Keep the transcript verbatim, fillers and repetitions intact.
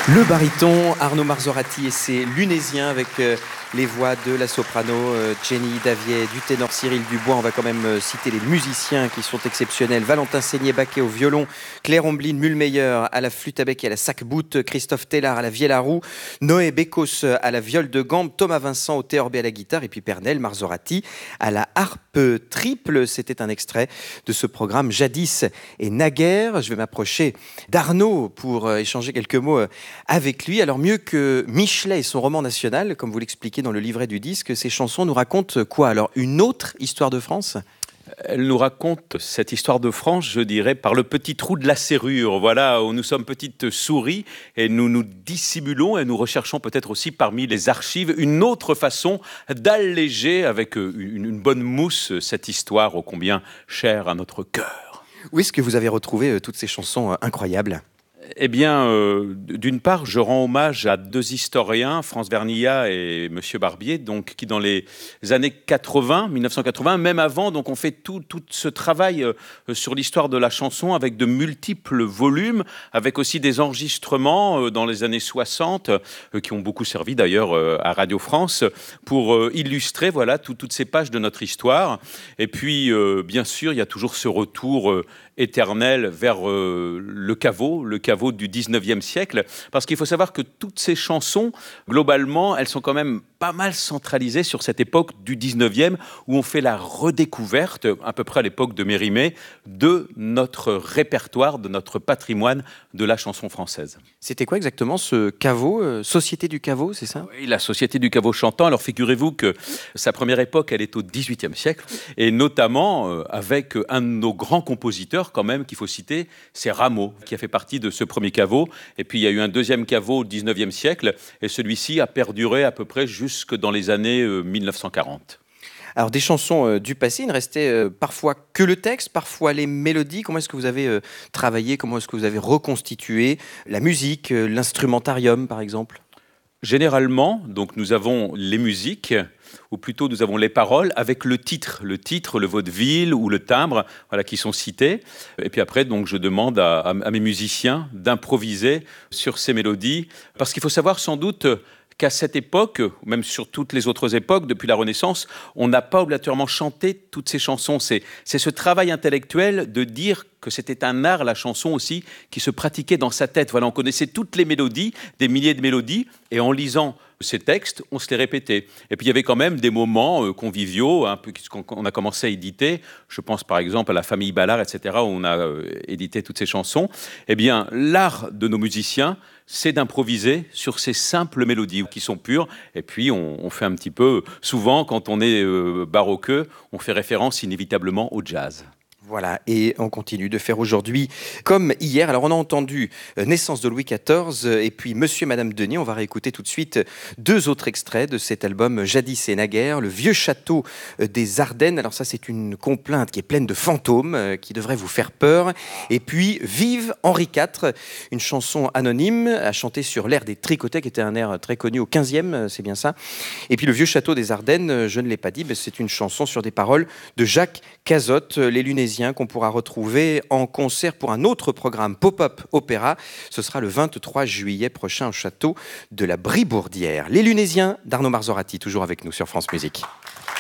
Le baryton Arnaud Marzorati et ses Lunésiens avec euh, les voix de la soprano euh, Jenny Davier, du ténor Cyril Dubois. On va quand même euh, citer les musiciens qui sont exceptionnels. Valentin Seigné-Baquet au violon, Claire Omblin Mulmeyer à la flûte à bec et à la sac-boute, Christophe Tellard à la vielle à roue, Noé Bécos à la viole de gambe, Thomas Vincent au théorbé à la guitare et puis Pernel Marzorati à la harpe triple. C'était un extrait de ce programme Jadis et naguère. Je vais m'approcher d'Arnaud pour euh, échanger quelques mots euh, avec lui. Alors mieux que Michelet et son roman national, comme vous l'expliquez dans le livret du disque, ces chansons nous racontent quoi? Alors une autre histoire de France? Elle nous raconte cette histoire de France, je dirais, par le petit trou de la serrure. Voilà, où nous sommes petites souris et nous nous dissimulons et nous recherchons peut-être aussi parmi les archives une autre façon d'alléger avec une, une bonne mousse cette histoire ô combien chère à notre cœur. Où est-ce que vous avez retrouvé euh, toutes ces chansons euh, incroyables? Eh bien, euh, d'une part, je rends hommage à deux historiens, France Vernillat et Monsieur Barbier, donc, qui dans les années quatre-vingts, mille neuf cent quatre-vingts, même avant, donc, ont fait tout, tout ce travail euh, sur l'histoire de la chanson avec de multiples volumes, avec aussi des enregistrements euh, dans les années soixante, euh, qui ont beaucoup servi d'ailleurs euh, à Radio France, pour euh, illustrer voilà, tout, toutes ces pages de notre histoire. Et puis, euh, bien sûr, il y a toujours ce retour euh, éternel vers euh, le caveau, le caveau du dix-neuvième siècle, parce qu'il faut savoir que toutes ces chansons, globalement, elles sont quand même pas mal centralisées sur cette époque du dix-neuvième, où on fait la redécouverte, à peu près à l'époque de Mérimée, de notre répertoire, de notre patrimoine de la chanson française. C'était quoi exactement ce caveau, euh, Société du caveau, c'est ça? Oui, la Société du caveau chantant. Alors figurez-vous que sa première époque, elle est au dix-huitième siècle, et notamment euh, avec un de nos grands compositeurs, quand même, qu'il faut citer, c'est Rameau, qui a fait partie de ce premier caveau. Et puis il y a eu un deuxième caveau au dix-neuvième siècle, et celui-ci a perduré à peu près jusque dans les années euh, mille neuf cent quarante. Alors des chansons euh, du passé, il ne restait euh, parfois que le texte, parfois les mélodies. Comment est-ce que vous avez euh, travaillé, comment est-ce que vous avez reconstitué la musique, euh, l'instrumentarium par exemple? Généralement, donc nous avons les musiques, ou plutôt nous avons les paroles avec le titre, le titre, le vaudeville ou le timbre, voilà, qui sont cités. Et puis après, donc je demande à, à, à mes musiciens d'improviser sur ces mélodies, parce qu'il faut savoir sans doute qu'à cette époque, même sur toutes les autres époques, depuis la Renaissance, on n'a pas obligatoirement chanté toutes ces chansons. C'est, c'est ce travail intellectuel de dire que c'était un art, la chanson aussi, qui se pratiquait dans sa tête. Voilà, on connaissait toutes les mélodies, des milliers de mélodies, et en lisant ces textes, on se les répétait. Et puis il y avait quand même des moments euh, conviviaux, un peu qu'on a commencé à éditer. Je pense par exemple à la famille Ballard, et cetera, où on a euh, édité toutes ces chansons. Eh bien, l'art de nos musiciens, c'est d'improviser sur ces simples mélodies qui sont pures. Et puis on, on fait un petit peu, souvent quand on est euh, baroqueux, on fait référence inévitablement au jazz. Voilà, et on continue de faire aujourd'hui comme hier. Alors on a entendu euh, Naissance de Louis quatorze euh, et puis Monsieur et Madame Denis. On va réécouter tout de suite deux autres extraits de cet album Jadis et naguère, Le vieux château euh, des Ardennes. Alors ça c'est une complainte qui est pleine de fantômes, euh, qui devrait vous faire peur. Et puis Vive Henri quatre, une chanson anonyme à chanter sur l'air des Tricotets, qui était un air très connu au quinzième, euh, c'est bien ça. Et puis Le vieux château des Ardennes, euh, je ne l'ai pas dit, mais c'est une chanson sur des paroles de Jacques Cazotte, euh, les Lunésiens, qu'on pourra retrouver en concert pour un autre programme Pop-Up Opéra. Ce sera le vingt-trois juillet prochain au château de la Bribourdière. Les Lunésiens d'Arnaud Marzorati, toujours avec nous sur France Musique.